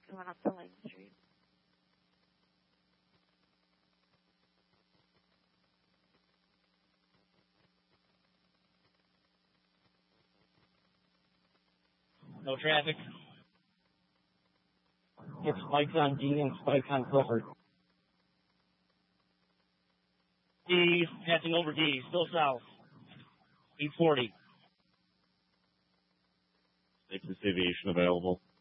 going up to Lane Street. No traffic. Get spikes on D and spikes on Clifford. D, passing over D, still south. 840. Safest Aviation available.